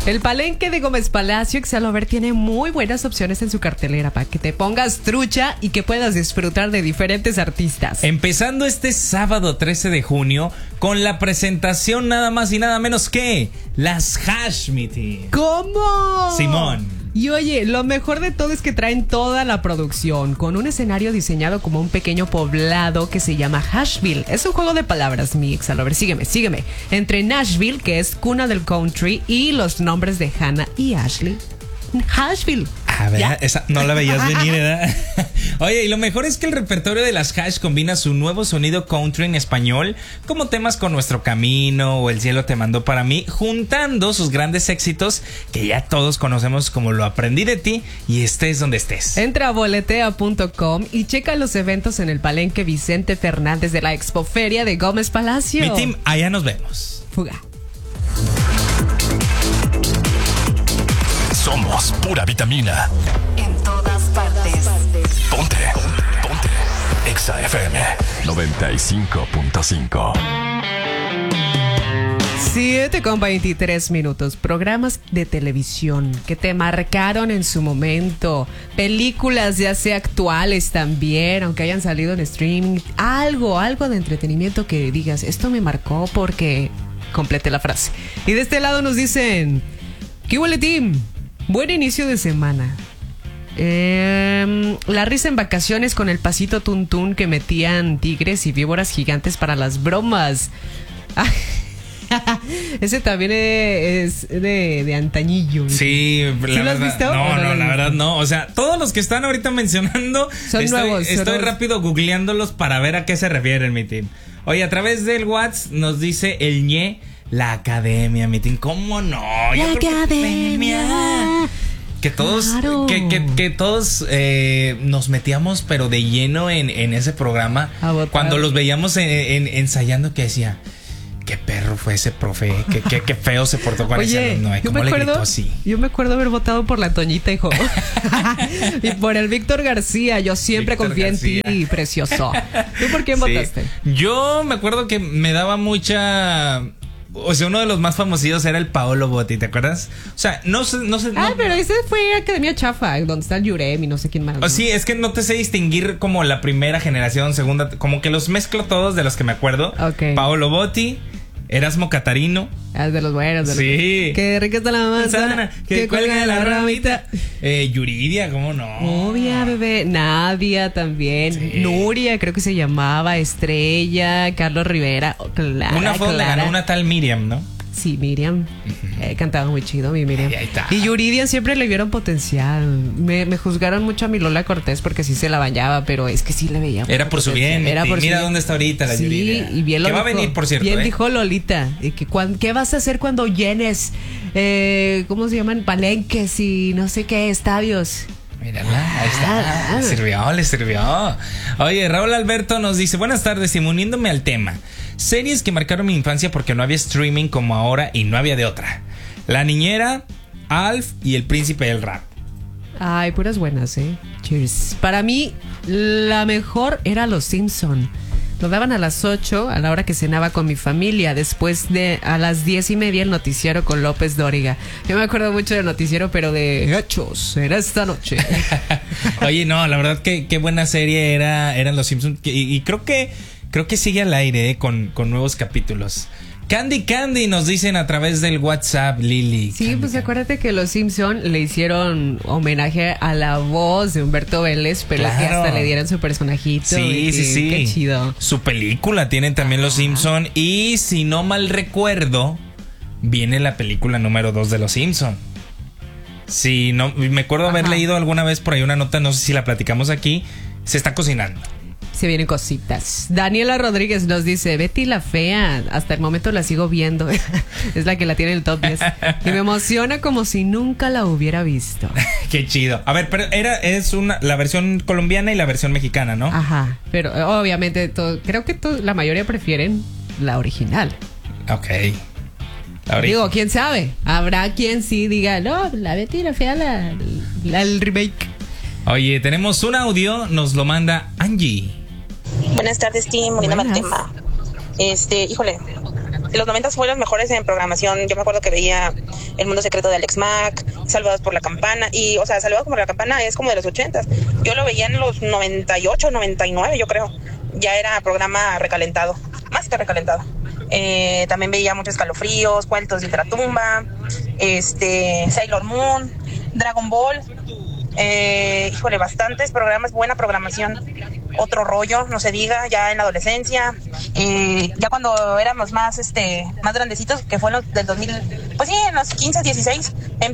El Palenque de Gómez Palacio Exalover tiene muy buenas opciones en su cartelera para que te pongas trucha y que puedas disfrutar de diferentes artistas. Empezando este sábado 13 de junio con la presentación nada más y nada menos que las Hash Meeting. ¿Cómo? Simón. Y oye, lo mejor de todo es que traen toda la producción con un escenario diseñado como un pequeño poblado que se llama Hashville. Es un juego de palabras, mi Exalover. Sígueme. Entre Nashville, que es cuna del country, y los nombres de Hannah y Ashley. Hashville. A ver, esa no la veías venir, ¿verdad? Oye, y lo mejor es que el repertorio de las Hash combina su nuevo sonido country en español, como temas con Nuestro Camino o El cielo te mandó para mí, juntando sus grandes éxitos que ya todos conocemos como Lo aprendí de ti y Estés donde estés. Entra a boletea.com y checa los eventos en el Palenque Vicente Fernández de la Expoferia de Gómez Palacio. Mi team, allá nos vemos. Fuga. Somos pura vitamina. En todas partes. Ponte. Exa FM 95.5. 7:23. Programas de televisión que te marcaron en su momento. Películas ya sea actuales también, aunque hayan salido en streaming. Algo de entretenimiento que digas, esto me marcó porque... Complete la frase. Y de este lado nos dicen... ¿Qué huele, team? Buen inicio de semana. La risa en vacaciones con el pasito tuntún que metían tigres y víboras gigantes para las bromas. Ese también es de antañillo. Sí, ¿Sí lo has visto? No, la verdad no. O sea, todos los que están ahorita mencionando son nuevos. Estoy rápido googleándolos para ver a qué se refieren, mi team. Oye, a través del WhatsApp nos dice el ñe. La academia, mi team. ¿Cómo no? La academia. Que todos, claro. que todos nos metíamos, pero de lleno en ese programa. Cuando los veíamos ensayando, que decía, qué perro fue ese profe, qué feo se portó con ese alumno. ¿Cómo le gritó así? Yo me acuerdo haber votado por la Toñita, hijo. Y por el Víctor García. Yo siempre confié en ti, precioso. ¿Tú por quién votaste? Yo me acuerdo que me daba mucha... O sea, uno de los más famosos era el Paolo Botti, ¿te acuerdas? O sea, no sé. Pero ese fue Academia Chafa, donde está el Yurem y no sé quién más. ¿No? Sí, es que no te sé distinguir como la primera generación, segunda, como que los mezclo todos de los que me acuerdo. Okay. Paolo Botti, Erasmo Catarino. De los buenos. Sí. Qué rica está la manzana que cuelga de la ramita. Yuridia, ¿cómo no? Obvia, bebé. Nadia también. Sí. Nuria, creo que se llamaba. Estrella, Carlos Rivera. Una foto le ganó una tal Miriam, ¿no? Sí, Miriam. Cantaba muy chido, mi Miriam. Ahí está. Y Yuridia siempre le vieron potencial. Me juzgaron mucho a mi Lola Cortés porque sí se la bañaba, pero es que sí le veía. Era por su bien. Mira dónde está ahorita la Yuridia. Y bien que va a venir, por cierto. Bien dijo Lolita. ¿Qué vas a hacer cuando llenes? ¿Cómo se llaman? Palenques y no sé qué estadios. Mírala, ahí está. Le sirvió. Oye, Raúl Alberto nos dice: buenas tardes, y uniéndome al tema. Series que marcaron mi infancia porque no había streaming como ahora y no había de otra. La Niñera, Alf y El Príncipe del Rap. Ay, puras buenas, Cheers. Para mí, la mejor era Los Simpson. Lo daban a las 8, a la hora que cenaba con mi familia. Después a las 10:30 el noticiero con López Dóriga. Yo me acuerdo mucho del noticiero, pero de hechos. Era esta noche. Oye, no, la verdad que qué buena serie eran Los Simpsons. Y creo que sigue al aire, con nuevos capítulos. Candy nos dicen a través del WhatsApp, Lili. Sí, pues acuérdate que Los Simpson le hicieron homenaje a la voz de Humberto Vélez, pero que hasta le dieran su personajito. Sí. Qué chido. Su película tienen también Los Simpson. Y si no mal recuerdo, viene la película número 2 de Los Simpson. Sí, no, me acuerdo haber leído alguna vez por ahí una nota, no sé si la platicamos aquí. Se está cocinando. Se vienen cositas. Daniela Rodríguez nos dice: Betty la Fea, hasta el momento la sigo viendo. Es la que la tiene en el top 10. Y me emociona como si nunca la hubiera visto. Qué chido. A ver, pero es la versión colombiana y la versión mexicana, ¿no? Ajá. Pero obviamente creo que la mayoría prefieren la original. Ok. Digo, quién sabe. Habrá quien sí diga: no, la Betty la Fea, el remake. Oye, tenemos un audio, nos lo manda Angie. Buenas tardes, team. Uniéndome al tema. Híjole, Los 90 fueron los mejores en programación. Yo me acuerdo que veía El Mundo Secreto de Alex Mack, Salvados por la Campana. Y, o sea, Salvados por la Campana es como de los 80. Yo lo veía en los 98, 99, yo creo. Ya era programa recalentado, más que recalentado. También veía muchos Escalofríos, Cuentos de Ultratumba, Sailor Moon, Dragon Ball. Híjole, bastantes programas, buena programación. Otro rollo, no se diga, ya en la adolescencia, ya cuando éramos más grandecitos, que fue en los del 2000, pues sí, en los 15, 16,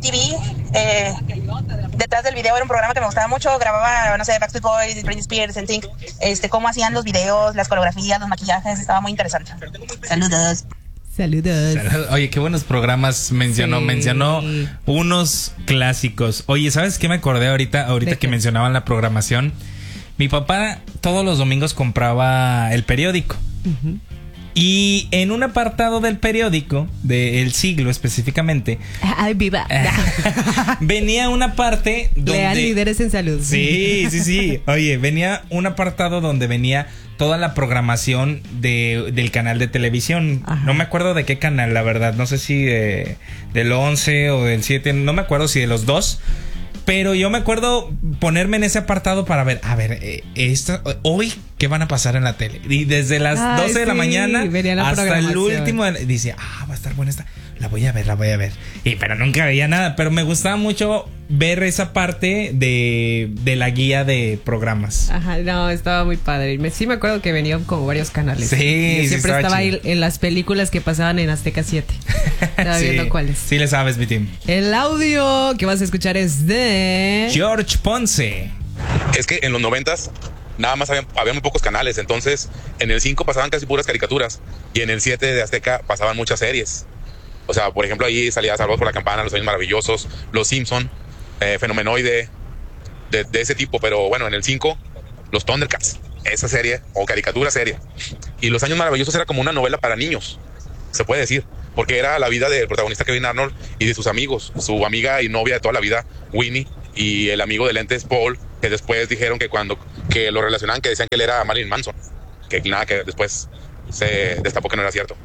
MTV, detrás del video era un programa que me gustaba mucho, grababa, no sé, Backstreet Boys, Britney Spears, NSYNC, cómo hacían los videos, las coreografías, los maquillajes, estaba muy interesante. Saludos. Oye, qué buenos programas mencionó. Sí. Mencionó unos clásicos. Oye, ¿sabes qué me acordé ahorita que mencionaban la programación? Mi papá todos los domingos compraba el periódico. Uh-huh. Y en un apartado del periódico, de El Siglo específicamente, ¡ay, viva! venía una parte donde... Lean Líderes en Salud. Sí. Oye, venía un apartado donde venía toda la programación del canal de televisión. Ajá. No me acuerdo de qué canal, la verdad. No sé si del 11 o del 7. No me acuerdo si de los dos. Pero yo me acuerdo ponerme en ese apartado para ver, hoy, ¿qué van a pasar en la tele? Y desde las 12 de la mañana hasta el último, dice, va a estar buena esta. La voy a ver. Pero nunca veía nada. Pero me gustaba mucho ver esa parte de la guía de programas. Ajá, no, estaba muy padre. Sí me acuerdo que venían como varios canales. Sí, siempre estaba ahí en las películas que pasaban en Azteca 7. Estaba viendo cuáles. Sí le sabes, mi team. El audio que vas a escuchar es de George Ponce. Es que en los 90s nada más había muy pocos canales. Entonces en el 5 pasaban casi puras caricaturas. Y en el 7 de Azteca pasaban muchas series. O sea, por ejemplo, ahí salía Salvados por la Campana, Los Años Maravillosos, Los Simpson, Fenomenoide, de ese tipo. Pero bueno, en el 5, Los Thundercats, esa serie, o caricatura seria. Y Los Años Maravillosos era como una novela para niños, se puede decir. Porque era la vida del protagonista Kevin Arnold y de sus amigos. Su amiga y novia de toda la vida, Winnie, y el amigo de lentes, Paul, que después dijeron que lo relacionaban, que decían que él era Marilyn Manson. Que después se destapó que no era cierto.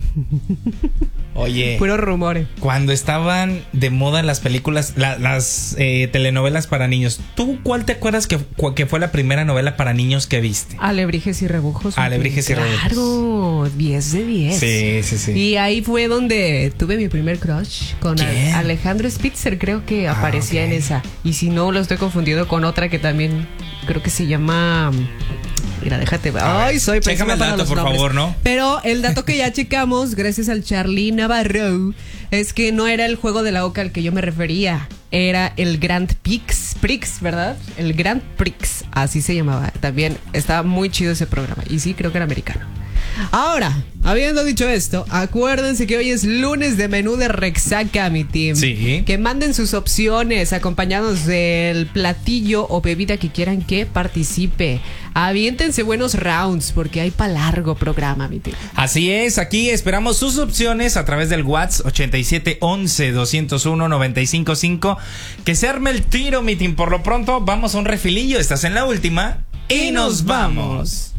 Oye, puro rumores. Cuando estaban de moda las películas, las telenovelas para niños, ¿tú cuál te acuerdas que fue la primera novela para niños que viste? Alebrijes y Rebujos. Alebrijes y Rebujos. Claro, 10 de 10. Sí. Y ahí fue donde tuve mi primer crush con Alejandro Spitzer, creo que aparecía en esa. Y si no, lo estoy confundiendo con otra que también creo que se llama... Mira, déjate. Ay, soy pésima para los nombres. Por favor, ¿no? Pero el dato que ya checamos, gracias al Charlie Navarro, es que no era el juego de la Oca al que yo me refería. Era el Grand Prix, ¿verdad? El Grand Prix, así se llamaba. También estaba muy chido ese programa. Y sí, creo que era americano. Ahora, habiendo dicho esto, acuérdense que hoy es lunes de menú de Rexaca, mi team. Sí. Que manden sus opciones acompañados del platillo o bebida que quieran que participe. Aviéntense buenos rounds porque hay para largo programa, mi team. Así es, aquí esperamos sus opciones a través del WhatsApp 8711-201-955. Que se arme el tiro, mi team. Por lo pronto, vamos a un refilillo. Estás en la última y nos vamos.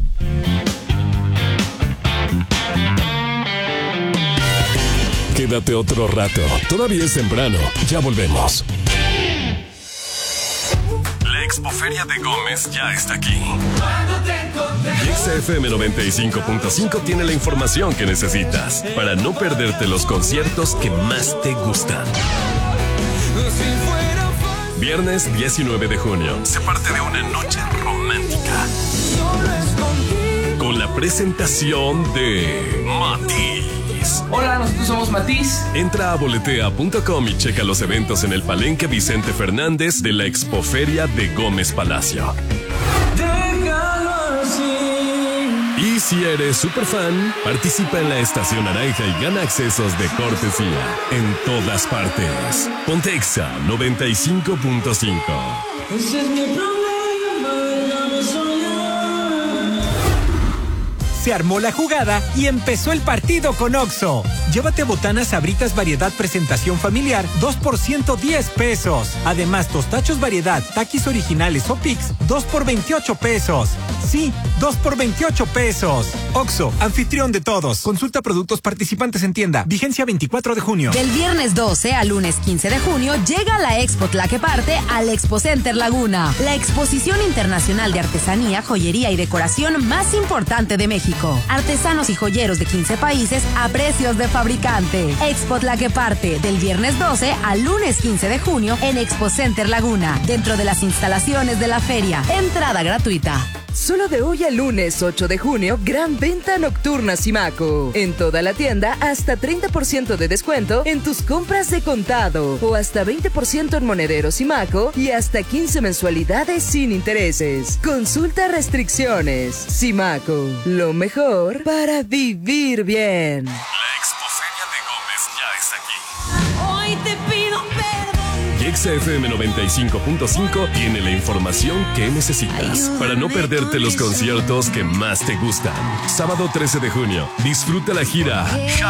Quédate otro rato. Todavía es temprano. Ya volvemos. La Expoferia de Gómez ya está aquí. XFM 95.5 tiene la información que necesitas para no perderte los conciertos que más te gustan. Viernes 19 de junio. Se parte de una noche romántica. Con la presentación de Matiz. Hola, nosotros somos Matiz. Entra a boletea.com y checa los eventos en el Palenque Vicente Fernández de la Expoferia de Gómez Palacio. Y si eres super fan, participa en la Estación Naranja y gana accesos de cortesía en todas partes. Pontexa 95.5. Ese es mi problema. Se armó la jugada y empezó el partido con Oxxo. Llévate botanas Sabritas variedad presentación familiar, 2 por 110 pesos. Además, tostachos variedad, Takis originales o Pix, 2 por 28 pesos. Sí, 2 por 28 pesos. Oxxo, anfitrión de todos. Consulta productos participantes en tienda. Vigencia 24 de junio. Del viernes 12 al lunes 15 de junio llega la Expo Tlaqueparte al Expo Center Laguna, la exposición internacional de artesanía, joyería y decoración más importante de México. Artesanos y joyeros de 15 países a precios de fabricante. Expo Tlaqueparte, del viernes 12 al lunes 15 de junio en Expo Center Laguna, dentro de las instalaciones de la feria. Entrada gratuita. Solo de hoy al lunes 8 de junio, gran venta nocturna Simaco. En toda la tienda, hasta 30% de descuento en tus compras de contado o hasta 20% en monedero Simaco y hasta 15 mensualidades sin intereses. Consulta restricciones. Simaco, lo mejor para vivir bien. La Expoferia de Gómez ya está aquí. Hoy te pido perdón. XFM 95.5 tiene la información que necesitas para no perderte los conciertos que más te gustan. Sábado 13 de junio, disfruta la gira